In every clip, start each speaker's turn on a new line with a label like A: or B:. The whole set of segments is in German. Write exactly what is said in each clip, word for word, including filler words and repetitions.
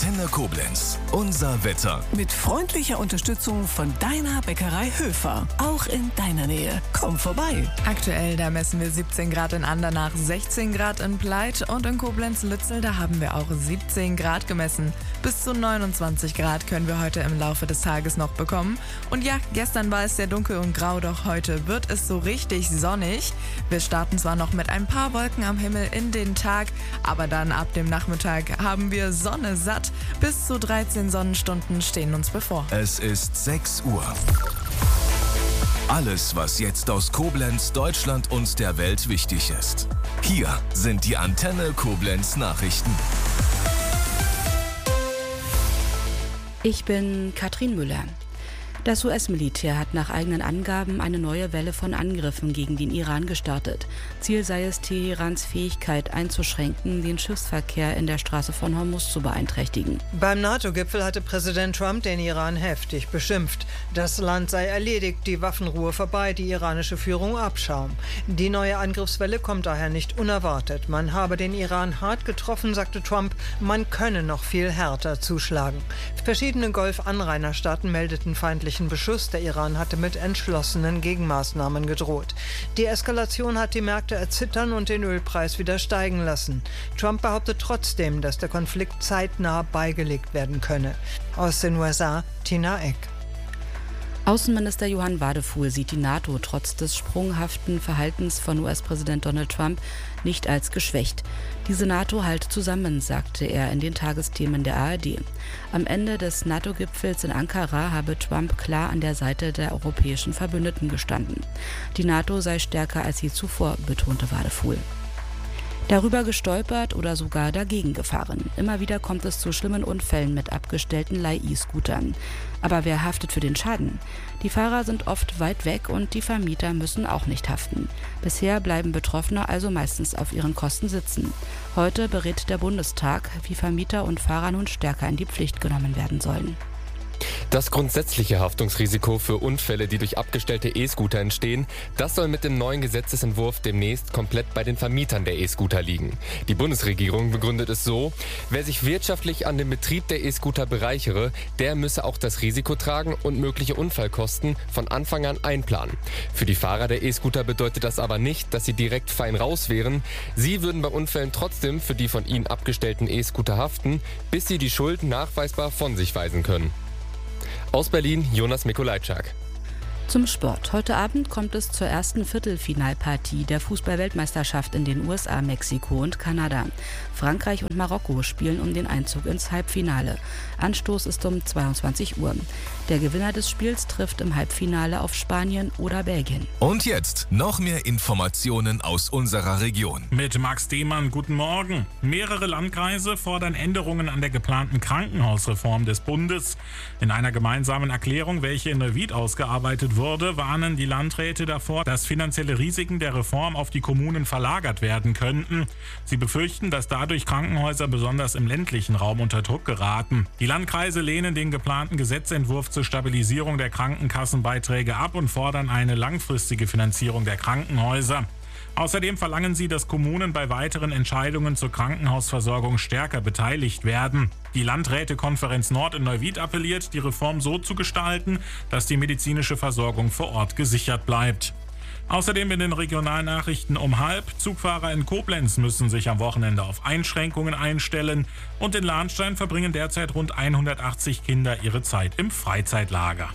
A: Antenne Koblenz. Unser Wetter.
B: Mit freundlicher Unterstützung von deiner Bäckerei Höfer. Auch in deiner Nähe. Komm vorbei.
C: Aktuell, da messen wir siebzehn Grad in Andernach, sechzehn Grad in Pleit und in Koblenz-Lützel, da haben wir auch siebzehn Grad gemessen. Bis zu neunundzwanzig Grad können wir heute im Laufe des Tages noch bekommen. Und ja, gestern war es sehr dunkel und grau, doch heute wird es so richtig sonnig. Wir starten zwar noch mit ein paar Wolken am Himmel in den Tag, aber dann ab dem Nachmittag haben wir Sonne satt. Bis zu dreizehn Sonnenstunden stehen uns bevor.
A: Es ist sechs Uhr. Alles, was jetzt aus Koblenz, Deutschland und der Welt wichtig ist. Hier sind die Antenne Koblenz Nachrichten.
D: Ich bin Katrin Müller. Das U S-Militär hat nach eigenen Angaben eine neue Welle von Angriffen gegen den Iran gestartet. Ziel sei es, Teherans Fähigkeit einzuschränken, den Schiffsverkehr in der Straße von Hormuz zu beeinträchtigen.
E: Beim NATO-Gipfel hatte Präsident Trump den Iran heftig beschimpft. Das Land sei erledigt, die Waffenruhe vorbei, die iranische Führung Abschaum. Die neue Angriffswelle kommt daher nicht unerwartet. Man habe den Iran hart getroffen, sagte Trump, man könne noch viel härter zuschlagen. Verschiedene Golf-Anrainerstaaten meldeten feindliche Beschuss. Der Iran hatte mit entschlossenen Gegenmaßnahmen gedroht. Die Eskalation hat die Märkte erzittern und den Ölpreis wieder steigen lassen. Trump behauptet trotzdem, dass der Konflikt zeitnah beigelegt werden könne. Aus den U S A, Tina Eck.
D: Außenminister Johann Wadefuhl sieht die NATO trotz des sprunghaften Verhaltens von U S-Präsident Donald Trump nicht als geschwächt. Diese NATO halte zusammen, sagte er in den Tagesthemen der A R D. Am Ende des NATO-Gipfels in Ankara habe Trump klar an der Seite der europäischen Verbündeten gestanden. Die NATO sei stärker als je zuvor, betonte Wadefuhl. Darüber gestolpert oder sogar dagegen gefahren. Immer wieder kommt es zu schlimmen Unfällen mit abgestellten Leih-E-Scootern. Aber wer haftet für den Schaden? Die Fahrer sind oft weit weg und die Vermieter müssen auch nicht haften. Bisher bleiben Betroffene also meistens auf ihren Kosten sitzen. Heute berät der Bundestag, wie Vermieter und Fahrer nun stärker in die Pflicht genommen werden sollen.
F: Das grundsätzliche Haftungsrisiko für Unfälle, die durch abgestellte E-Scooter entstehen, das soll mit dem neuen Gesetzesentwurf demnächst komplett bei den Vermietern der E-Scooter liegen. Die Bundesregierung begründet es so: Wer sich wirtschaftlich an dem Betrieb der E-Scooter bereichere, der müsse auch das Risiko tragen und mögliche Unfallkosten von Anfang an einplanen. Für die Fahrer der E-Scooter bedeutet das aber nicht, dass sie direkt fein raus wären. Sie würden bei Unfällen trotzdem für die von ihnen abgestellten E-Scooter haften, bis sie die Schuld nachweisbar von sich weisen können. Aus Berlin, Jonas Mikolajczak.
D: Zum Sport. Heute Abend kommt es zur ersten Viertelfinalpartie der Fußball-Weltmeisterschaft in den U S A, Mexiko und Kanada. Frankreich und Marokko spielen um den Einzug ins Halbfinale. Anstoß ist um zweiundzwanzig Uhr. Der Gewinner des Spiels trifft im Halbfinale auf Spanien oder Belgien.
A: Und jetzt noch mehr Informationen aus unserer Region.
G: Mit Max Demann, guten Morgen. Mehrere Landkreise fordern Änderungen an der geplanten Krankenhausreform des Bundes. In einer gemeinsamen Erklärung, welche in Neuwied ausgearbeitet wurde, warnen die Landräte davor, dass finanzielle Risiken der Reform auf die Kommunen verlagert werden könnten. Sie befürchten, dass dadurch Krankenhäuser besonders im ländlichen Raum unter Druck geraten. Die Landkreise lehnen den geplanten Gesetzentwurf zur Stabilisierung der Krankenkassenbeiträge ab und fordern eine langfristige Finanzierung der Krankenhäuser. Außerdem verlangen sie, dass Kommunen bei weiteren Entscheidungen zur Krankenhausversorgung stärker beteiligt werden. Die Landrätekonferenz Nord in Neuwied appelliert, die Reform so zu gestalten, dass die medizinische Versorgung vor Ort gesichert bleibt. Außerdem in den Regionalnachrichten um halb: Zugfahrer in Koblenz müssen sich am Wochenende auf Einschränkungen einstellen und in Lahnstein verbringen derzeit rund hundertachtzig Kinder ihre Zeit im Freizeitlager.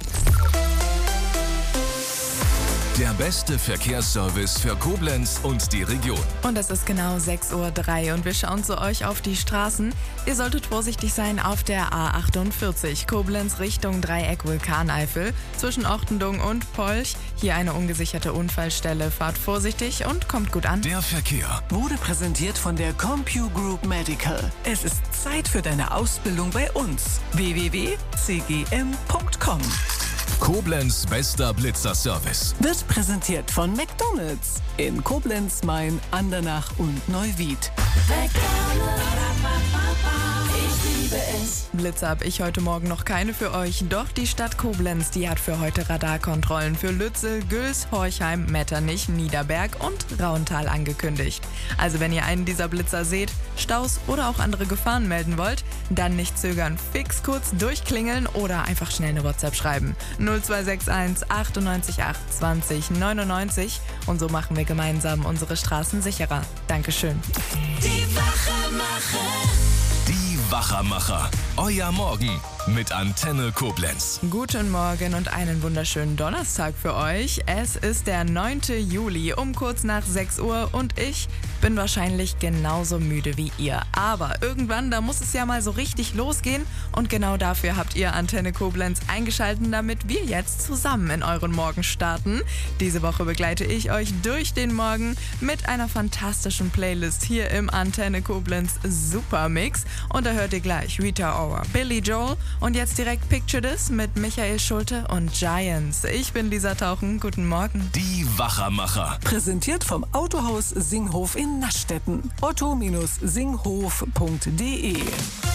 A: Der beste Verkehrsservice für Koblenz und die Region.
C: Und es ist genau sechs Uhr drei und wir schauen zu euch auf die Straßen. Ihr solltet vorsichtig sein auf der A achtundvierzig, Koblenz Richtung Dreieck Vulkaneifel, zwischen Ortendung und Polch. Hier eine ungesicherte Unfallstelle. Fahrt vorsichtig und kommt gut an.
A: Der Verkehr
B: Wurde präsentiert von der CompuGroup Medical. Es ist Zeit für deine Ausbildung bei uns. w w w punkt c g m punkt com.
A: Koblenz bester Blitzerservice.
B: Wird präsentiert von McDonald's in Koblenz, Main, Andernach und Neuwied. Ich liebe es.
C: Blitze habe ich heute Morgen noch keine für euch, doch die Stadt Koblenz, die hat für heute Radarkontrollen für Lützel, Güls, Horchheim, Metternich, Niederberg und Rauental angekündigt. Also wenn ihr einen dieser Blitzer seht, Staus oder auch andere Gefahren melden wollt, dann nicht zögern, fix kurz durchklingeln oder einfach schnell eine WhatsApp schreiben. null zwei sechs eins achtundneunzig acht zwanzig neunundneunzig und so machen wir gemeinsam unsere Straßen sicherer. Dankeschön.
A: Die Wachermacher. Die Wachermacher. Euer Morgen mit Antenne Koblenz.
C: Guten Morgen und einen wunderschönen Donnerstag für euch. Es ist der neunte Juli um kurz nach sechs Uhr und ich bin wahrscheinlich genauso müde wie ihr. Aber irgendwann, da muss es ja mal so richtig losgehen und genau dafür habt ihr Antenne Koblenz eingeschaltet, damit wir jetzt zusammen in euren Morgen starten. Diese Woche begleite ich euch durch den Morgen mit einer fantastischen Playlist hier im Antenne Koblenz Supermix und da hört ihr gleich Rita Ora, Billy Joel und jetzt direkt Picture This mit Michael Schulte und Giants. Ich bin Lisa Tauchen, guten Morgen.
A: Die Wachermacher.
B: Präsentiert vom Autohaus Singhof in Naschdetten. otto Bindestrich singhof punkt de